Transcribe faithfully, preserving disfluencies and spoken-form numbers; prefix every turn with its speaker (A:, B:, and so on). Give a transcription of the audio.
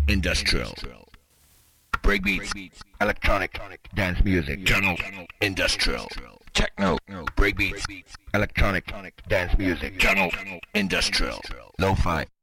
A: industrial. Breakbeats, electronic, dance music, general, industrial. Techno, breakbeats, electronic, dance music, general, industrial. Lo-fi,